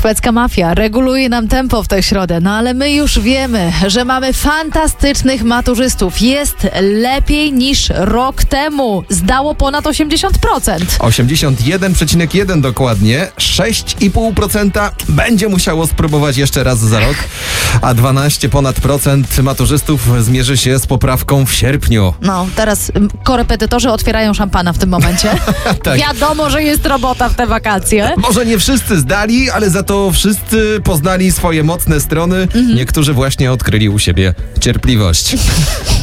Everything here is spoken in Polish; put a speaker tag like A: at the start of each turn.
A: Szwedzka mafia reguluje nam tempo w tę środę, no ale my już wiemy, że mamy fantastycznych maturzystów. Jest lepiej niż rok temu. Zdało ponad 80%.
B: 81,1 dokładnie. 6,5% będzie musiało spróbować jeszcze raz za rok, a 12 ponad procent maturzystów zmierzy się z poprawką w sierpniu.
A: No, teraz korepetytorzy otwierają szampana w tym momencie.
B: Tak.
A: Wiadomo, że jest robota w te wakacje.
B: Może nie wszyscy zdali, ale za to wszyscy poznali swoje mocne strony. Niektórzy właśnie odkryli u siebie cierpliwość.